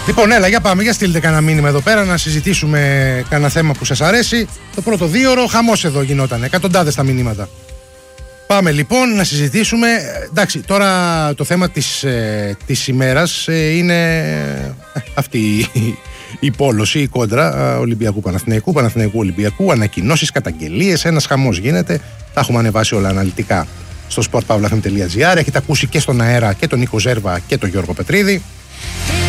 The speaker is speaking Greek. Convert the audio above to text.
Λοιπόν, έλα, για πάμε, για στείλτε κανένα μήνυμα εδώ πέρα να συζητήσουμε κανένα θέμα που σας αρέσει. Το πρώτο 2ωρο χαμός εδώ γινόταν, εκατοντάδες τα μηνύματα. Πάμε λοιπόν να συζητήσουμε. Εντάξει, τώρα το θέμα της ημέρας είναι αυτή η πόλωση, η κόντρα Ολυμπιακού Παναθηναϊκού, Παναθηναϊκού Ολυμπιακού, ανακοινώσεις, καταγγελίες, ένας χαμός γίνεται. Τα έχουμε ανεβάσει όλα αναλυτικά στο sportpavlafm.gr. Έχετε ακούσει και στον αέρα και τον Νίκο Ζέρβα και τον Γιώργο Πετρίδη.